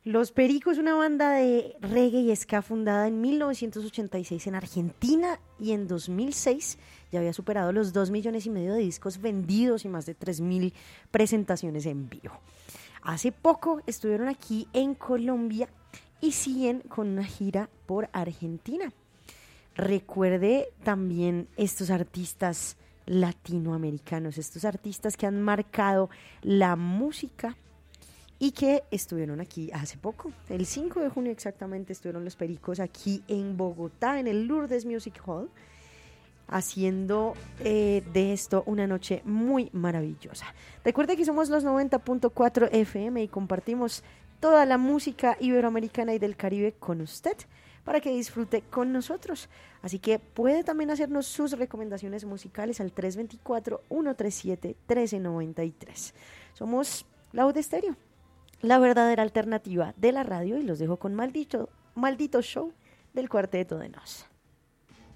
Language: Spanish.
Los Pericos, una banda de reggae y ska fundada en 1986 en Argentina y en 2006 ya había superado los 2,5 millones de discos vendidos y más de 3.000 presentaciones en vivo. Hace poco estuvieron aquí en Colombia y siguen con una gira por Argentina. Recuerde también estos artistas latinoamericanos, estos artistas que han marcado la música y que estuvieron aquí hace poco, el 5 de junio exactamente estuvieron los Pericos aquí en Bogotá, en el Lourdes Music Hall, haciendo de esto una noche muy maravillosa. Recuerde que somos los 90.4 FM y compartimos toda la música iberoamericana y del Caribe con usted, para que disfrute con nosotros. Así que puede también hacernos sus recomendaciones musicales al 324-137-1393. Somos Loud Stereo, la verdadera alternativa de la radio, y los dejo con Maldito Show del Cuarteto de Nos.